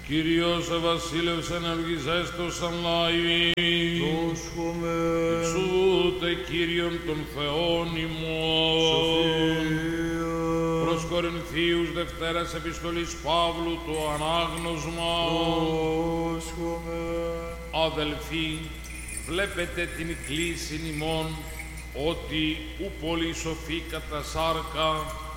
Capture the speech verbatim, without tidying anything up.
Κύριος βασίλευς ενεργησέστος σαν λαοί, Δόσχομαι εξούτε Κύριον των Θεών ημών. Προς Κορινθίους Δευτέρας Επιστολής Παύλου το ανάγνωσμα. Δόσχομαι Αδελφοί, βλέπετε την κλίση ημών, ότι ου πολύ σοφή κατά σάρκα,